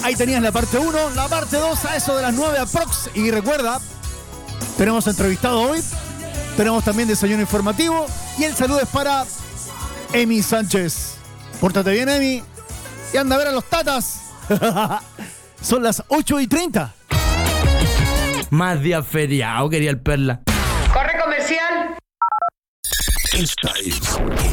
Ahí tenías la parte 1, la parte 2 a eso de las 9 aprox. Y recuerda, tenemos entrevistado hoy, tenemos también desayuno informativo y el saludo es para Emi Sánchez. Pórtate bien, Emi, y anda a ver a los tatas. Son las 8:30. Más día feriado, quería el Perla. Corre comercial. Esta es